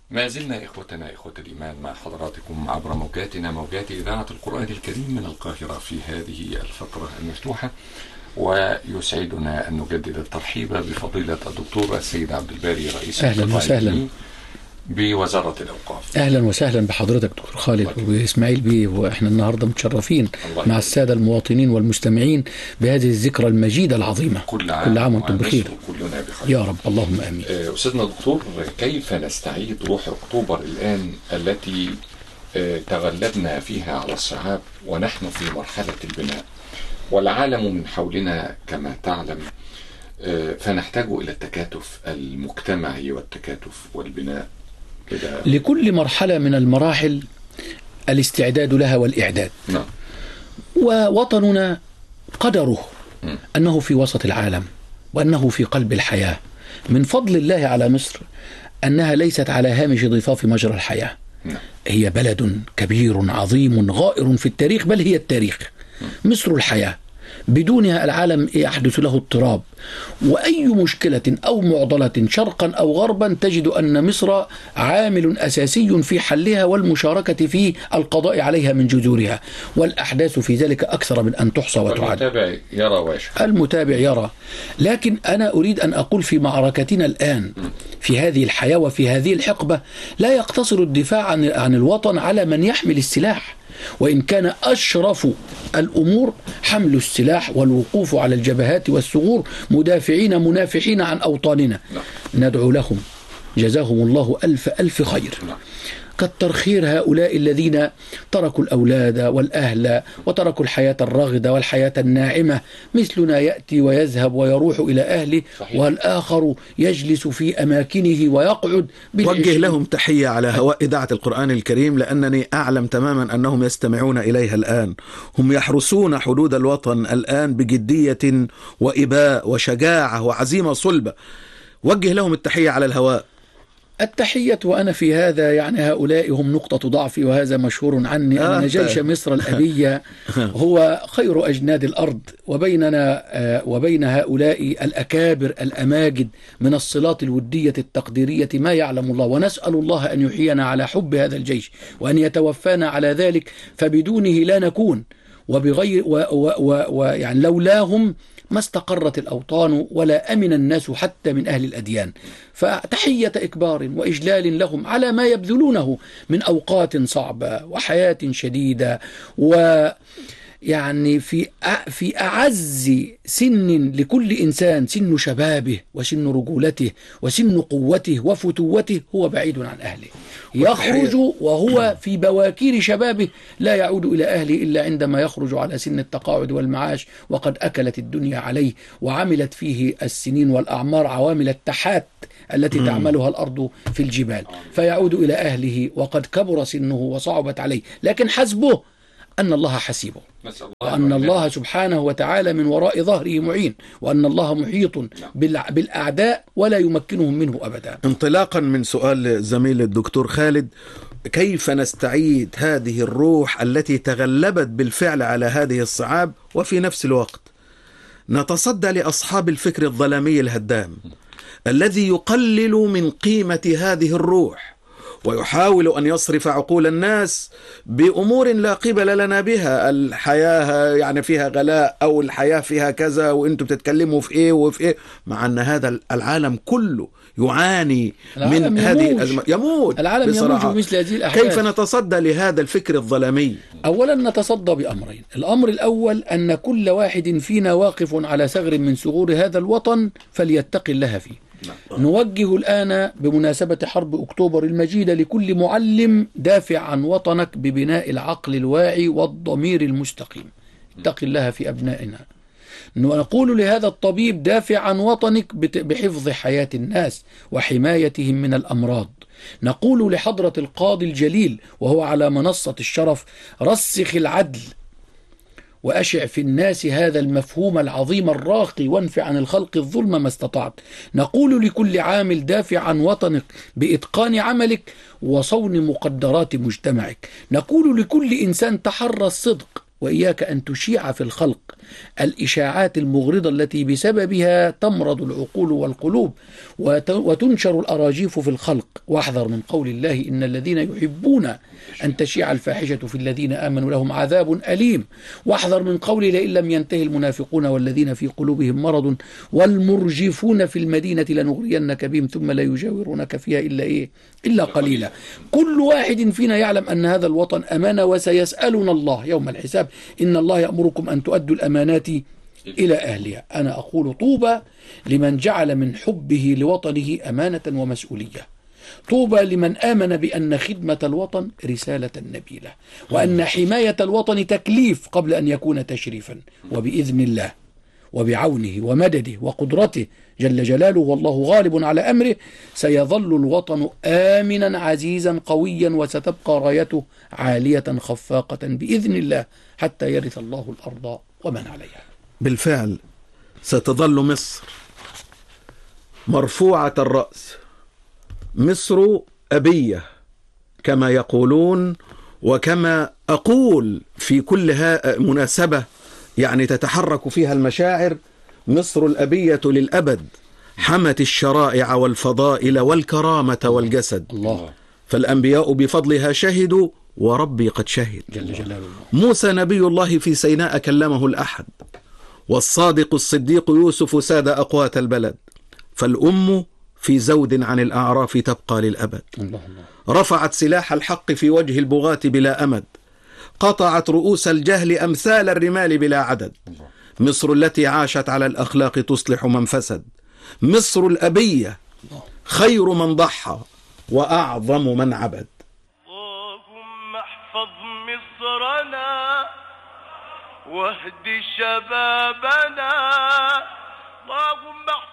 ما زلنا إخوتنا إخوة الإيمان مع حضراتكم عبر موجاتنا، موجات إذاعة القرآن الكريم من القاهرة في هذه الفترة المفتوحة. ويسعدنا أن نجدد الترحيب بفضيلة الدكتور السيد عبد الباري رئيس أهلا وسهلا بوزارة الأوقاف. أهلا وسهلا بحضرتك دكتور خالد وإسماعيل بيه، وإحنا النهاردة متشرفين مع السادة المواطنين والمستمعين بهذه الذكرى المجيدة العظيمة. كل عام وأنتم بخير. كلنا بخير يا رب، اللهم آمين. أستاذنا الدكتور، كيف نستعيد روح أكتوبر الآن التي تغلبنا فيها على الصعاب ونحن في مرحلة البناء والعالم من حولنا كما تعلم، فنحتاج إلى التكاتف المجتمعي والتكاتف والبناء كده. لكل مرحلة من المراحل الاستعداد لها والإعداد. نعم. ووطننا قدره أنه في وسط العالم وأنه في قلب الحياة. من فضل الله على مصر أنها ليست على هامش ضفاف مجرى الحياة. نعم. هي بلد كبير عظيم غائر في التاريخ، بل هي التاريخ. مصر الحياة، بدونها العالم يحدث له اضطراب، وأي مشكلة أو معضلة شرقا أو غربا تجد أن مصر عامل أساسي في حلها والمشاركة في القضاء عليها من جذورها، والأحداث في ذلك أكثر من أن تحصى وتعد. المتابع يرى ويشهد. المتابع يرى. لكن أنا أريد أن أقول في معركتنا الآن في هذه الحياة وفي هذه الحقبة لا يقتصر الدفاع عن الوطن على من يحمل السلاح، وإن كان أشرف الأمور حمل السلاح والوقوف على الجبهات والثغور مدافعين منافحين عن أوطاننا. ندعو لهم جزاهم الله ألف خير. كتر خير هؤلاء الذين تركوا الأولاد والأهل وتركوا الحياة الراغدة والحياة الناعمة. مثلنا يأتي ويذهب ويروح إلى أهله، والآخر يجلس في أماكنه ويقعد. وجه لهم تحية على هواء إذاعة القرآن الكريم، لأنني أعلم تماما أنهم يستمعون إليها الآن. هم يحرسون حدود الوطن الآن بجدية وإباء وشجاعة وعزيمة صلبة. وجه لهم التحية على الهواء. التحية. وأنا في هذا يعني هؤلاء هم نقطة ضعفي، وهذا مشهور عني أن جيش مصر الأبية هو خير أجناد الأرض، وبيننا وبين هؤلاء الأكابر الأماجد من الصلات الودية التقديرية ما يعلم الله. ونسأل الله أن يحيينا على حب هذا الجيش وأن يتوفانا على ذلك، فبدونه لا نكون، وبغير يعني لولاهم ما استقرت الأوطان ولا أمن الناس حتى من أهل الأديان. فتحية إكبار وإجلال لهم على ما يبذلونه من أوقات صعبة وحياة شديدة، ويعني في أعز سن لكل إنسان، سن شبابه وسن رجولته وسن قوته وفتوته، هو بعيد عن أهله، يخرج وهو في بواكير شبابه، لا يعود إلى أهله إلا عندما يخرج على سن التقاعد والمعاش، وقد أكلت الدنيا عليه وعملت فيه السنين والأعمار عوامل التحات التي تعملها الأرض في الجبال، فيعود إلى أهله وقد كبر سنه وصعبت عليه، لكن حسبه أن الله حسيبه، وأن الله سبحانه وتعالى من وراء ظهره معين، وأن الله محيط بالأعداء ولا يمكنهم منه أبدا. انطلاقا من سؤال زميل الدكتور خالد، كيف نستعيد هذه الروح التي تغلبت بالفعل على هذه الصعاب، وفي نفس الوقت نتصدى لأصحاب الفكر الظلامي الهدام الذي يقلل من قيمة هذه الروح ويحاول أن يصرف عقول الناس بأمور لا قبل لنا بها؟ الحياة يعني فيها غلاء، أو الحياة فيها كذا، وإنتم بتتكلموا في إيه وفي إيه، مع أن هذا العالم كله يعاني من هذه الأزمة، يموت العالم يموت بمثل هذه الأحداث. كيف نتصدى لهذا الفكر الظلامي؟ أولا نتصدى بأمرين. الأمر الأول أن كل واحد فينا واقف على ثغر من ثغور هذا الوطن فليتقي الله فيه. نوجه الآن بمناسبة حرب أكتوبر المجيدة لكل معلم: دافع عن وطنك ببناء العقل الواعي والضمير المستقيم، اتق الله في أبنائنا. نقول لهذا الطبيب: دافع عن وطنك بحفظ حياة الناس وحمايتهم من الأمراض. نقول لحضرة القاضي الجليل وهو على منصة الشرف: رسخ العدل وأشع في الناس هذا المفهوم العظيم الراقي، وانفع عن الخلق الظلم ما استطعت. نقول لكل عامل: دافع عن وطنك بإتقان عملك وصون مقدرات مجتمعك. نقول لكل إنسان: تحرى الصدق وإياك أن تشيع في الخلق الإشاعات المغرضة التي بسببها تمرض العقول والقلوب وتنشر الأراجيف في الخلق. واحذر من قول الله إن الذين يحبون أن تشيع الفاحشة في الذين آمنوا لهم عذاب أليم. واحذر من قوله لئن لم ينتهي المنافقون والذين في قلوبهم مرض والمرجفون في المدينة لنغرينك بهم ثم لا يجاورونك فيها إلا قليلا. كل واحد فينا يعلم أن هذا الوطن أمانة وسيسألنا الله يوم الحساب. إن الله يأمركم أن تؤدوا الأمانات إلى أهلها. أنا أقول طوبى لمن جعل من حبه لوطنه أمانة ومسؤولية. طوبى لمن آمن بأن خدمة الوطن رسالة نبيلة، وأن حماية الوطن تكليف قبل أن يكون تشريفا. وبإذن الله وبعونه ومدده وقدرته جل جلاله والله غالب على أمره سيظل الوطن آمنا عزيزا قويا، وستبقى رايته عالية خفاقة بإذن الله حتى يرث الله الأرض ومن عليها. بالفعل ستظل مصر مرفوعة الرأس، مصر أبية كما يقولون، وكما أقول في كل مناسبة يعني تتحرك فيها المشاعر، مصر الأبية للأبد حمت الشرائع والفضائل والكرامة والجسد. الله. فالأنبياء بفضلها شهدوا وربي قد شهد. جل جلاله. موسى نبي الله في سيناء كلمه الأحد، والصادق الصديق يوسف ساد أقوات البلد. فالأم في زود عن الأعراف تبقى للأبد. الله الله. رفعت سلاح الحق في وجه البغاة بلا أمد، قطعت رؤوس الجهل أمثال الرمال بلا عدد. مصر التي عاشت على الأخلاق تصلح من فسد، مصر الأبية خير من ضحى وأعظم من عبد. اللهم احفظ مصرنا واهد شبابنا، اللهم